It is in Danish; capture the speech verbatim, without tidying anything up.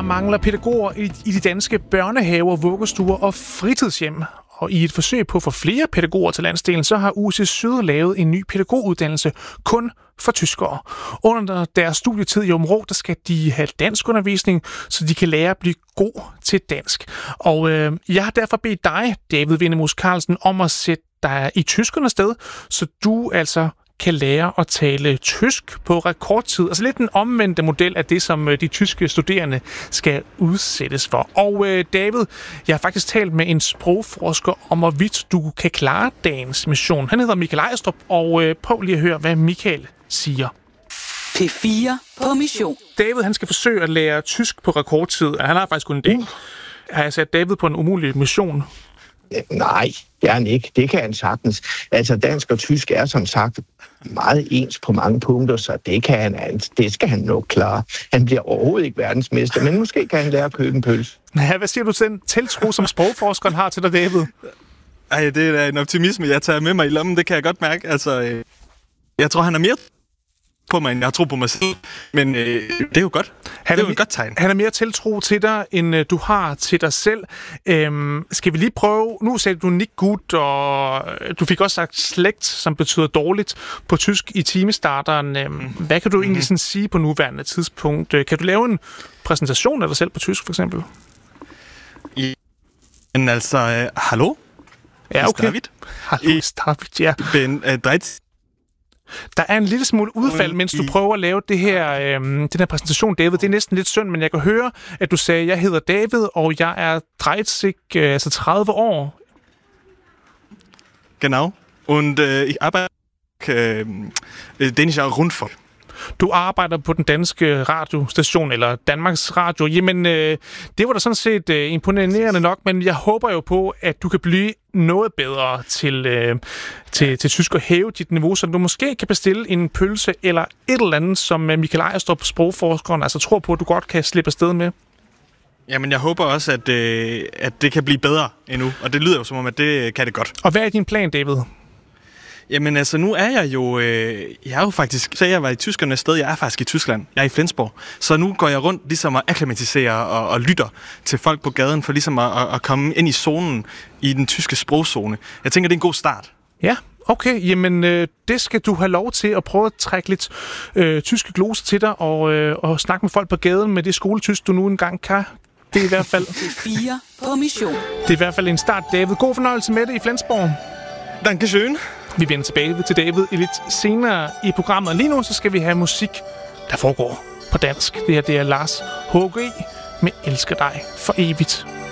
mangler pædagoger i, i de danske børnehaver, vuggestuer og fritidshjem. Og i et forsøg på at få flere pædagoger til landsdelen, så har U C Syd lavet en ny pædagoguddannelse kun for tyskere. Under deres studietid i Aabenraa, der skal de have danskundervisning, så de kan lære at blive god til dansk. Og øh, jeg har derfor bedt dig, David Vindemus Carlsen, om at sætte dig i tyskernes sted, så du altså kan lære at tale tysk på rekordtid. Altså lidt en omvendte model af det, som de tyske studerende skal udsættes for. Og øh, David, jeg har faktisk talt med en sprogforsker om, hvorvidt du kan klare dagens mission. Han hedder Michael Ejstrup, og øh, prøv lige at høre, hvad Michael siger. P fire på mission. David, han skal forsøge at lære tysk på rekordtid. Han har faktisk kun en dag. Uh. Har jeg sat David på en umulig mission? Nej, det er han ikke. Det kan han sagtens. Altså, dansk og tysk er som sagt meget ens på mange punkter, så det, kan han, det skal han nok klare. Han bliver overhovedet ikke verdensmester, men måske kan han lære at købe en pølse. Ja, hvad siger du til den tiltro, som sprogforskeren har til dig, David? Ej, det er da en optimisme, jeg tager med mig i lommen. Det kan jeg godt mærke. Altså, øh, jeg tror, han er mere på mig, end jeg tror på mig selv. Men øh, det er jo godt. Han det er jo et godt tegn. Han er mere tiltro til dig, end øh, du har til dig selv. Øhm, skal vi lige prøve... Nu sagde du nicht gut, og du fik også sagt slægt, som betyder dårligt på tysk i timestarteren. Øhm, hvad kan du egentlig sådan sige på nuværende tidspunkt? Kan du lave en præsentation af dig selv på tysk, for eksempel? Men altså, øh, hallo? Ja, okay. David? Hallo, David, ja. Ben, øh, drejt. Der er en lille smule udfald, mens du prøver at lave det her, øh, den her præsentation, David. Det er næsten lidt synd, men jeg kan høre, at du sagde, jeg hedder David, og jeg er dreißig, øh, altså tredive år. Genau. Und äh, ich arbeite äh, Dänischer Rundfunk. Du arbejder på den danske radiostation, eller Danmarks Radio. Jamen, øh, det var da sådan set øh, imponerende nok, men jeg håber jo på, at du kan blive noget bedre til, øh, til, til tysk og hæve dit niveau, så du måske kan bestille en pølse eller et eller andet, som Michael Ejstrup, sprogforskeren, altså tror på, at du godt kan slippe afsted med. Jamen, jeg håber også, at, øh, at det kan blive bedre endnu, og det lyder jo som om, at det kan det godt. Og hvad er din plan, David? Jamen altså, nu er jeg jo, øh, jeg er jo faktisk, så jeg var i tyskernes sted, jeg er faktisk i Tyskland, jeg er i Flensborg. Så nu går jeg rundt ligesom at akklimatisere og, og lytter til folk på gaden, for ligesom at, at komme ind i zonen, i den tyske sprogzone. Jeg tænker, det er en god start. Ja, okay, jamen øh, det skal du have lov til at prøve at trække lidt øh, tyske gloser til dig, og, øh, og snakke med folk på gaden med det skoletysk, du nu engang kan. Det er i hvert fald... fire på mission. Det er i hvert fald en start, David. God fornøjelse med det i Flensborg. Dankeschön. Vi vender tilbage til David i lidt senere i programmet. Og lige nu så skal vi have musik, der foregår på dansk. Det her det er Lars H G med Elsker dig for evigt.